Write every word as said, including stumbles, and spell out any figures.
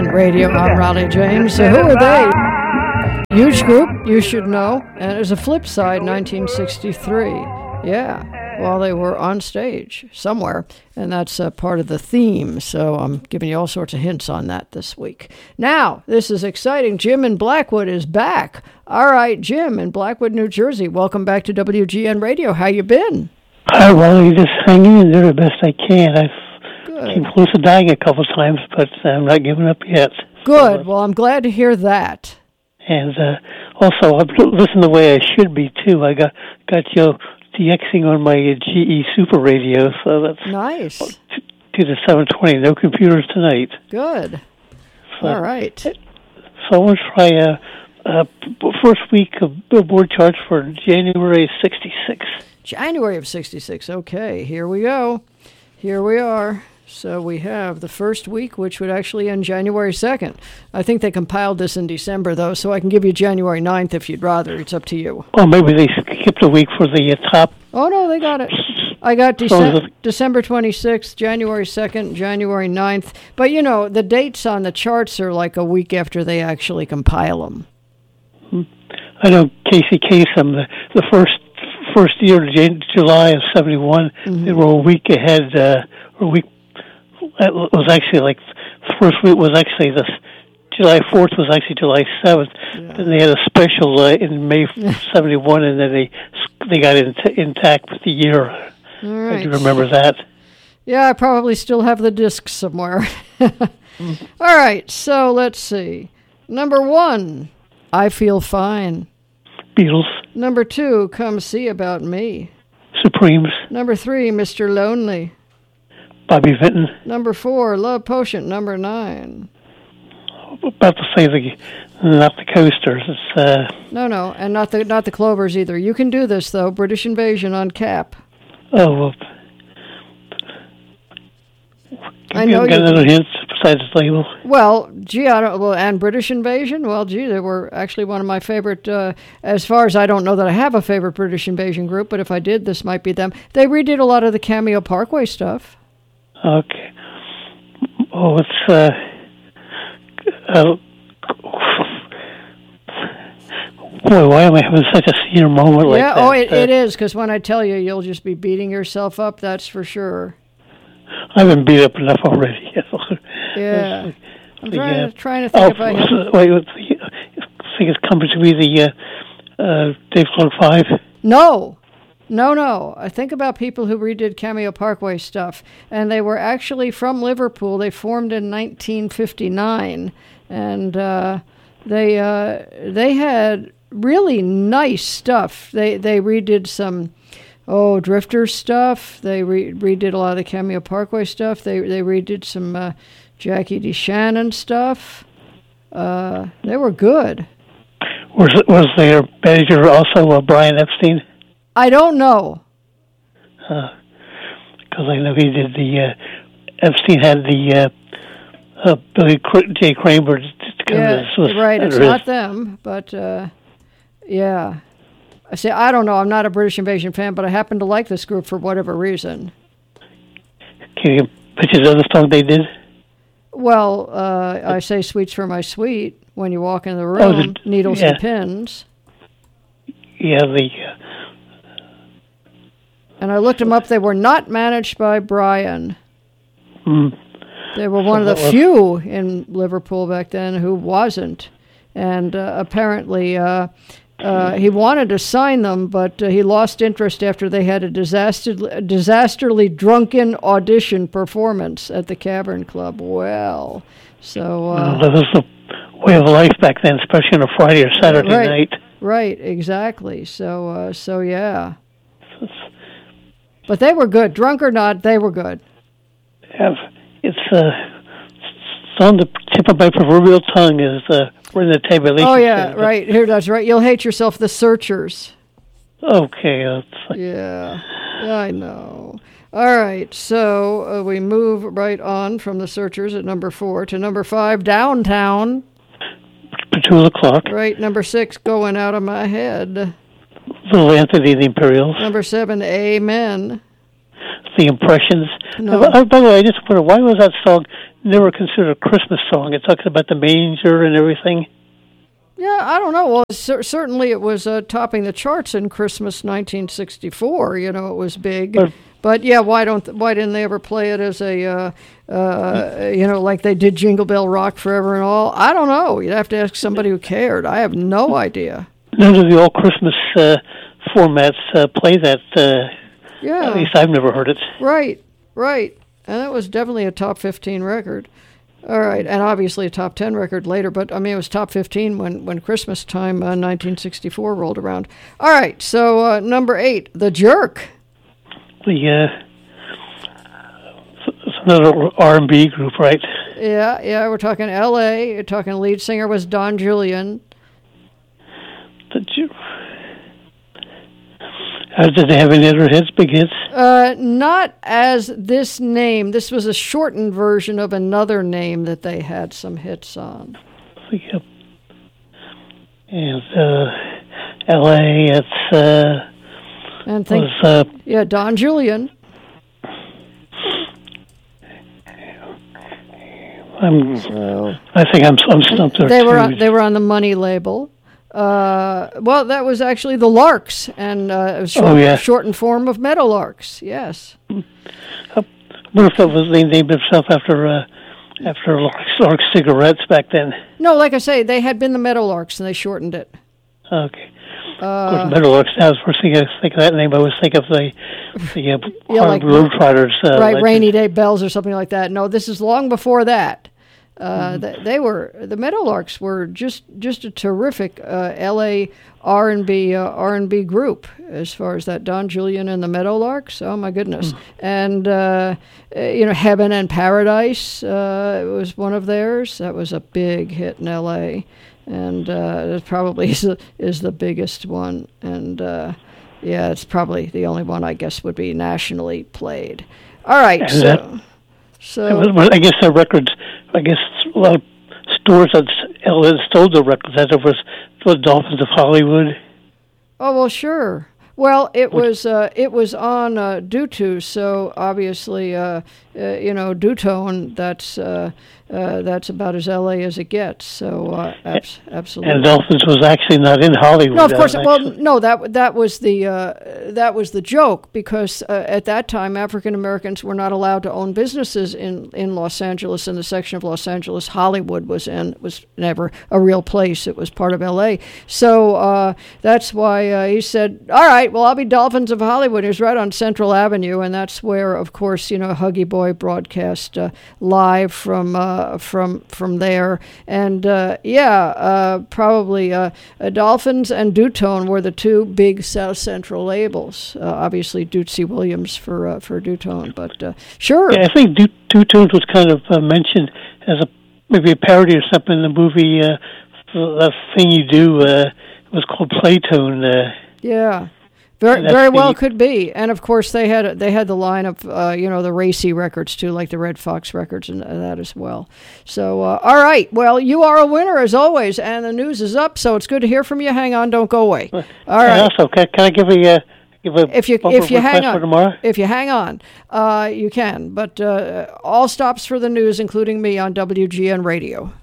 Radio. I'm Raleigh James. So who are they? Huge group, you should know. And there's a flip side, nineteen sixty-three. Yeah, while they were on stage somewhere. And that's uh, part of the theme. So I'm giving you all sorts of hints on that this week. Now, this is exciting. Jim in Blackwood is back. All right, Jim in Blackwood, New Jersey. Welcome back to W G N Radio. How you been? Hi, Raleigh. Just hanging in there the best I can. I've Good. came close to dying a couple times, but I'm not giving up yet. Good. Well, I'm glad to hear that. And uh, also, I'm listening the way I should be, too. I got got you DXing on my G E Super Radio, so that's nice. To the seven twenty. No computers tonight. Good. So, all right. So I want to try uh, uh, first week of Billboard charts for January sixty-six. January of sixty-six. Okay, here we go. Here we are. So we have the first week, which would actually end January second. I think they compiled this in December, though, so I can give you January ninth if you'd rather. It's up to you. Well, maybe they skipped a week for the uh, top. Oh, no, they got it. I got Dece- December twenty-sixth, January second, January ninth. But, you know, the dates on the charts are like a week after they actually compile them. I know Casey Kasem, the, the first first year, July of seventy-one, mm-hmm. they were a week ahead, uh, or a week. It was actually like the first week was actually this July fourth was actually July seventh. Yeah. Then they had a special uh, in May seventy-one, and then they they got in, intact with the year. All right. I do remember that. Yeah, I probably still have the disc somewhere. mm-hmm. All right, so let's see. Number one, I Feel Fine. Beatles. Number two, Come See About Me. Supremes. Number three, Mister Lonely. Bobby Vinton. Number four, Love Potion. Number nine. About to say the, not the Coasters. It's uh. No, no, and not the not the Clovers either. You can do this though. British Invasion on Cap. Oh well. I know you got another hint besides the label. Well, gee, I don't. Well, and British Invasion. Well, gee, they were actually one of my favorite. Uh, as far as I don't know that I have a favorite British Invasion group, but if I did, this might be them. They redid a lot of the Cameo Parkway stuff. Okay. Oh, it's uh, uh boy, why am I having such a senior moment like yeah, that? Yeah, oh, it, uh, it is, because when I tell you, you'll just be beating yourself up, that's for sure. I've been beat up enough already. yeah. I'm the, trying, uh, to, trying to think oh, if I have... Wait, I think it's coming to be the uh, uh, Dave Clark Five? No. No, no. I think about people who redid Cameo Parkway stuff, and they were actually from Liverpool. They formed in nineteen fifty-nine, and uh, they uh, they had really nice stuff. They they redid some oh Drifter stuff. They re- redid a lot of the Cameo Parkway stuff. They they redid some uh, Jackie DeShannon stuff. Uh, they were good. Was was their manager also uh, Brian Epstein? I don't know. Because uh, I know he did the, uh, Epstein had the uh, uh, Billy Cr- J. Kramer. Yeah, was, right, it's not them, but uh, yeah. I say, I don't know, I'm not a British Invasion fan, but I happen to like this group for whatever reason. Can you picture the other song they did? Well, uh, I say Sweets for My Sweet when you walk in the room, oh, the, Needles yeah. and Pins. Yeah, the... Uh, And I looked them up. They were not managed by Brian. Mm. They were one so of the few in Liverpool back then who wasn't. And uh, apparently uh, uh, he wanted to sign them, but uh, he lost interest after they had a disaster, disasterly drunken audition performance at the Cavern Club. Well, so... Uh, well, that was the way of life back then, especially on a Friday or Saturday right, night. Right, exactly. So, uh, so yeah. But they were good. Drunk or not, they were good. Yeah, it's, uh, it's on the tip of my proverbial tongue is uh, we're in the tabulation. Oh, yeah, stage, right. Here, that's right. You'll hate yourself, The Searchers. Okay. That's like... Yeah, yeah, I know. All right, so uh, we move right on from The Searchers at number four to number five, Downtown. Petula Clark. Right, number six, Going Out of My Head. Little Anthony the Imperials. Number seven, Amen. The Impressions. No. Uh, by the way, I just wonder, why was that song never considered a Christmas song. It talks about the manger and everything. Yeah, I don't know. Well, cer- certainly it was uh, topping the charts in Christmas nineteen sixty-four. You know, it was big. But, but yeah, why don't th- why didn't they ever play it as a uh, uh, you know, like they did Jingle Bell Rock Forever and all? I don't know. You'd have to ask somebody who cared. I have no idea. None of the all Christmas uh, formats uh, play that. Uh, yeah, at least I've never heard it. Right, right, and that was definitely a top fifteen record. All right, and obviously a top ten record later, but I mean it was top fifteen when, when Christmas time, uh, nineteen sixty-four rolled around. All right, so uh, number eight, The Jerk. The uh, it's another R and B group, right? Yeah, yeah, we're talking L A. You're talking lead singer was Don Julian. The Jerk. Uh, did they have any other hits, big hits? Uh, not as this name. This was a shortened version of another name that they had some hits on. Yep. And uh, L A, it's uh, and think, was uh, yeah, Don Julian. I'm. So, I think I'm. I'm stumped there They too. were on, they were on the Money label. Uh, well, that was actually the Larks, and uh, it was short, oh, yeah. shortened form of Meadowlarks. Yes. I wonder if that was they named themselves after uh, after Larks, Larks cigarettes back then. No, like I say, they had been the Meadowlarks, and they shortened it. Okay. Uh, of course, Meadowlarks. Now, the first thing I think of that name, I always think of the the uh, yeah, like Globetrotters. Uh, right, like Rainy Day Bells or something like that. No, this is long before that. Uh, mm-hmm. they, they were the Meadowlarks were just just a terrific uh, L A R and B uh, R and B group as far as that Don Julian and the Meadowlarks. Oh my goodness! Mm. And uh, you know, Heaven and Paradise uh, was one of theirs. That was a big hit in L A, and uh, it probably is the, is the biggest one. And uh, yeah, it's probably the only one I guess would be nationally played. All right, and so. That- So I guess the records, I guess a lot of stores that sold the records, that was the Dolphins of Hollywood. Oh, well, sure. Well, it was uh, it was on uh, Dutu, so obviously, uh, uh, you know, Dutone. That's uh, uh, that's about as L A as it gets. So uh, abs- absolutely. And Dolphins was actually not in Hollywood. No, of course. Uh, well, no, that that was the uh, that was the joke because uh, at that time African Americans were not allowed to own businesses in, in Los Angeles. In the section of Los Angeles Hollywood was in. It was never a real place. It was part of L A. So uh, that's why uh, he said, "All right, well, I'll be Dolphins of Hollywood." He was right on Central Avenue, and that's where, of course, you know, Huggy Boy broadcast uh, live from uh, from from there. And uh, yeah, uh, probably uh, uh, Dolphins and Dutone were the two big South Central labels. Uh, obviously, Dootsy Williams for uh, for Dutone, but uh, sure. Yeah, I think Du- Dutone was kind of uh, mentioned as a maybe a parody or something in the movie. Uh, that thing you do uh, was called Playtone. Uh, yeah. Very, very well could be, and of course they had they had the line of uh, you know the racy records too, like the Red Fox records and uh, that as well. So uh, all right, well you are a winner as always, and the news is up. So it's good to hear from you. Hang on, don't go away. All right. And also, can, can I give a uh, give a if you if you hang on for tomorrow? If you hang on, uh, you can. But uh, all stops for the news, including me on W G N Radio.